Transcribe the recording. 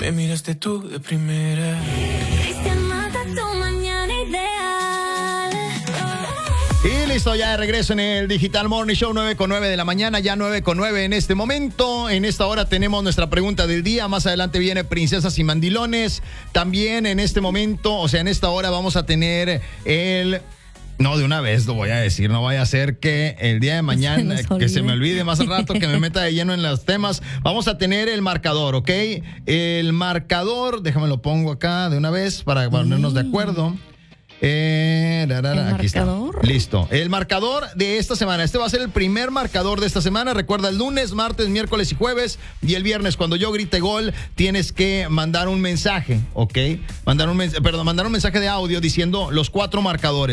Me miraste tú de primera. Cristian, mata tu mañana ideal. Y listo, ya de regreso en el Digital Morning Show, 9:09 de la mañana, ya 9:09 en este momento. En esta hora tenemos nuestra pregunta del día. Más adelante viene Princesas y Mandilones. También en este momento, o sea, en esta hora vamos a tener el... No, de una vez lo voy a decir, no vaya a ser que el día de mañana, que se me olvide más al rato, que me meta de lleno en los temas. Vamos a tener el marcador, ¿ok? El marcador, déjame lo pongo acá de una vez para ponernos de acuerdo. Aquí está. Listo. El marcador de esta semana. Este va a ser el primer marcador de esta semana. Recuerda, el lunes, martes, miércoles y jueves. Y el viernes, cuando yo grite gol, tienes que mandar un mensaje, ¿ok? Mandar un mensaje de audio diciendo los 4 marcadores.